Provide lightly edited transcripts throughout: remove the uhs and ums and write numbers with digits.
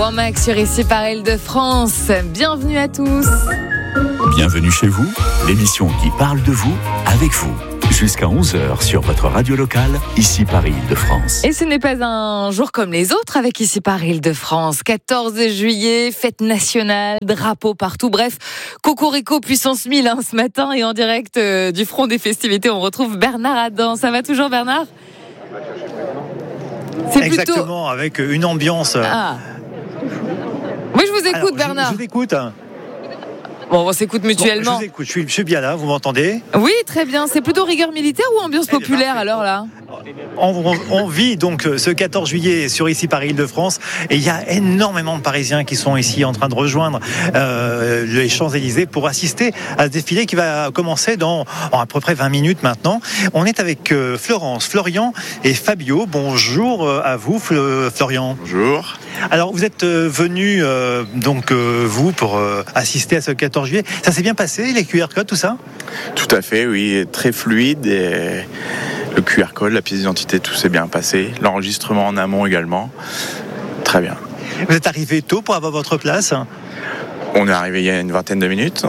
Max sur Ici par Île-de-France. Bienvenue à tous. Bienvenue chez vous, l'émission qui parle de vous, avec vous. Jusqu'à 11h sur votre radio locale, Ici par Île-de-France. Et ce n'est pas un jour comme les autres avec Ici par Île-de-France. 14 juillet, fête nationale, drapeau partout. Bref, cocorico puissance 1000 ce matin. Et en direct du front des festivités, on retrouve Bernard Adam. Ça va toujours, Bernard ? C'est exactement, avec une ambiance... Oui, je vous écoute, Bernard. Je vous écoute. Bon, on s'écoute mutuellement. Je vous écoute, je suis bien là, vous m'entendez ? Oui, très bien. C'est plutôt rigueur militaire ou ambiance populaire alors là ? On vit donc ce 14 juillet sur Ici par Île-de-France et il y a énormément de Parisiens qui sont ici en train de rejoindre les Champs-Élysées pour assister à ce défilé qui va commencer dans à peu près 20 minutes maintenant. On est avec Florence, Florian et Fabio. Bonjour à vous, Florian. Bonjour. Alors vous êtes venu vous pour assister à ce 14 juillet. Ça s'est bien passé, les QR codes, tout ça ? Tout à fait, oui, très fluide. Et le QR code, la pièce d'identité, tout s'est bien passé. L'enregistrement en amont également. Très bien. Vous êtes arrivé tôt pour avoir votre place ? On est arrivé il y a une vingtaine de minutes.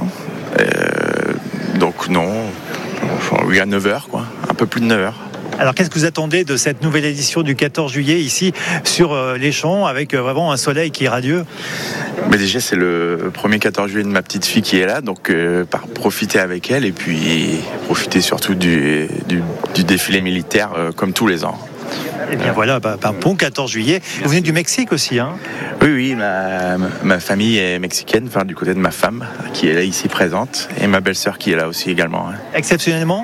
Donc non, oui, à 9h, quoi. Un peu plus de 9h. Alors qu'est-ce que vous attendez de cette nouvelle édition du 14 juillet ici sur les Champs avec vraiment un soleil qui est radieux ? Mais déjà c'est le premier 14 juillet de ma petite fille qui est là, donc profiter avec elle et puis profiter surtout du défilé militaire comme tous les ans. Et bien voilà, un bon 14 juillet. Vous venez du Mexique aussi, hein ? Oui, ma famille est mexicaine, enfin du côté de ma femme qui est là ici présente et ma belle-sœur qui est là aussi également. Exceptionnellement ?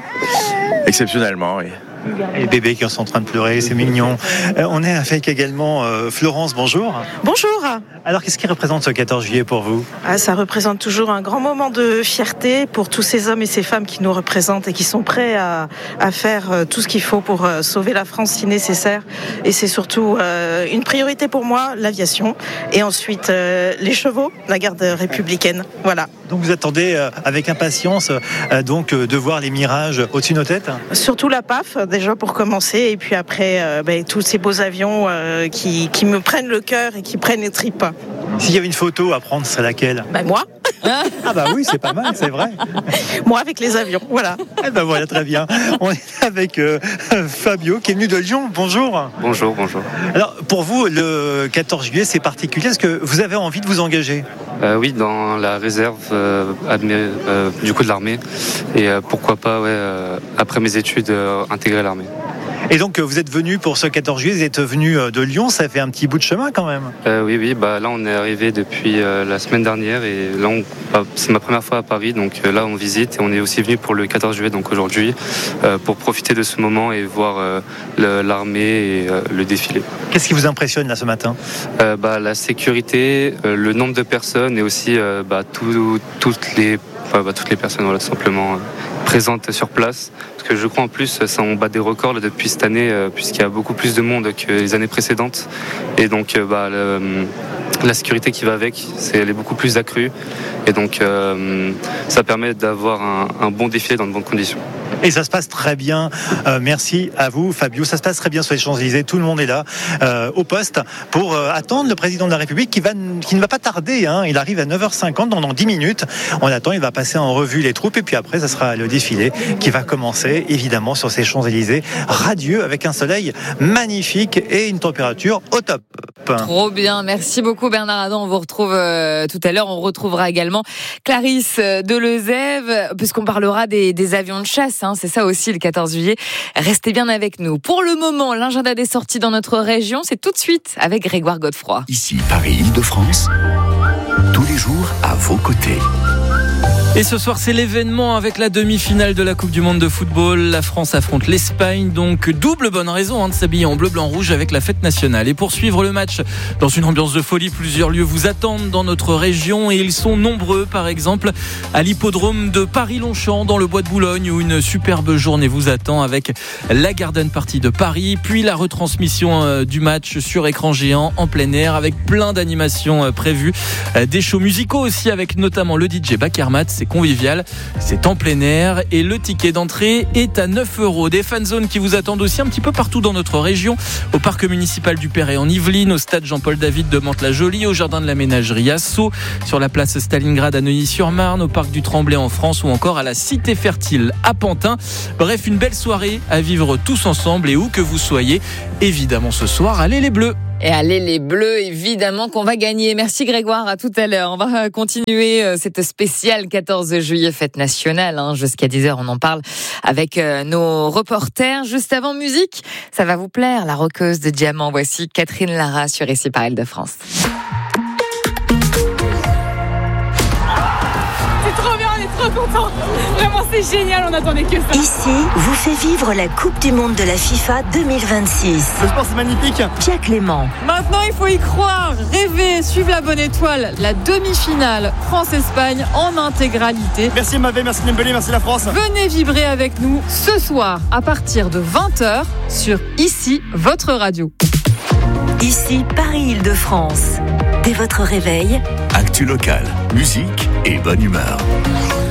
Exceptionnellement, oui. Les bébés qui sont en train de pleurer, c'est mignon. On est avec également Florence, bonjour. Bonjour. Alors qu'est-ce qui représente ce 14 juillet pour vous ? Ça représente toujours un grand moment de fierté pour tous ces hommes et ces femmes qui nous représentent et qui sont prêts à faire tout ce qu'il faut pour sauver la France si nécessaire. Et c'est surtout une priorité pour moi, l'aviation. Et ensuite les chevaux, la garde républicaine. Voilà. Donc vous attendez avec impatience de voir les mirages au-dessus de nos têtes ? Surtout la PAF, déjà pour commencer, et puis après tous ces beaux avions qui me prennent le cœur et qui prennent les tripes. S'il y avait une photo à prendre, ce serait laquelle ? Moi. Ah bah oui, c'est pas mal, c'est vrai. Moi avec les avions, voilà. Voilà, très bien. On est avec Fabio qui est venu de Lyon. Bonjour. Bonjour. Alors pour vous, le 14 juillet, c'est particulier. Est-ce que vous avez envie de vous engager ? Oui, dans la réserve de l'armée. Et pourquoi pas, après mes études, intégrer l'armée. Et donc vous êtes venu pour ce 14 juillet, vous êtes venu de Lyon, ça fait un petit bout de chemin quand même. Oui, là on est arrivé depuis la semaine dernière et là c'est ma première fois à Paris, donc là on visite et on est aussi venu pour le 14 juillet, donc aujourd'hui, pour profiter de ce moment et voir l'armée et le défilé. Qu'est-ce qui vous impressionne là ce matin ? La sécurité, le nombre de personnes et aussi toutes les personnes, voilà, tout simplement présentes sur place. Parce que je crois en plus, on bat des records là, depuis cette année, puisqu'il y a beaucoup plus de monde que les années précédentes. Et donc, la sécurité qui va avec, elle est beaucoup plus accrue. Et donc, ça permet d'avoir un bon défilé dans de bonnes conditions. Et ça se passe très bien. Merci à vous, Fabio. Ça se passe très bien sur les Champs-Élysées. Tout le monde est là, au poste, pour attendre le président de la République qui ne va pas tarder. Il arrive à 9h50, dans 10 minutes. On attend, il va passer en revue les troupes. Et puis après, ça sera le défilé qui va commencer, évidemment, sur ces Champs-Élysées. Radieux, avec un soleil magnifique et une température au top. Trop bien. Merci beaucoup, Bernard Adam. On vous retrouve tout à l'heure. On retrouvera également Clarisse Delezève, puisqu'on parlera des avions de chasse. C'est ça aussi le 14 juillet. Restez bien avec nous. Pour le moment, l'agenda des sorties dans notre région, c'est tout de suite avec Grégoire Godefroy. Ici, Paris, Île-de-France, tous les jours à vos côtés. Et ce soir, c'est l'événement avec la demi-finale de la Coupe du Monde de football. La France affronte l'Espagne, donc double bonne raison de s'habiller en bleu, blanc, rouge avec la fête nationale. Et pour suivre le match dans une ambiance de folie, plusieurs lieux vous attendent dans notre région et ils sont nombreux. Par exemple, à l'hippodrome de Paris-Longchamp, dans le bois de Boulogne, où une superbe journée vous attend avec la Garden Party de Paris, puis la retransmission du match sur écran géant en plein air avec plein d'animations prévues, des shows musicaux aussi avec notamment le DJ Bakermat c'est convivial, c'est en plein air et le ticket d'entrée est à 9 €. Des fan zones qui vous attendent aussi un petit peu partout dans notre région, au parc municipal du Perret en Yvelines, au stade Jean-Paul David de Mantes-la-Jolie, au jardin de la ménagerie à Sceaux, sur la place Stalingrad à Neuilly-sur-Marne, au parc du Tremblay en France ou encore à la Cité Fertile à Pantin. Bref, une belle soirée à vivre tous ensemble et où que vous soyez. Évidemment ce soir, allez les Bleus! Et allez les Bleus, évidemment qu'on va gagner. Merci Grégoire, à tout à l'heure. On va continuer cette spéciale 14 juillet, fête nationale. Jusqu'à 10h, on en parle avec nos reporters. Juste avant musique, ça va vous plaire, la rockeuse de diamants. Voici Catherine Lara sur Ici par Île-de-France. Trop content. Vraiment, c'est génial, on attendait que ça. Ici vous fait vivre la Coupe du Monde de la FIFA 2026. Le sport, c'est magnifique. Pierre Clément. Maintenant, il faut y croire, rêver, suivre la bonne étoile. La demi-finale France-Espagne en intégralité. Merci Mavé, merci Dembélé, merci la France. Venez vibrer avec nous ce soir à partir de 20h sur Ici, votre radio. Ici, Paris-Île-de-France. Dès votre réveil, actu locale, musique et bonne humeur.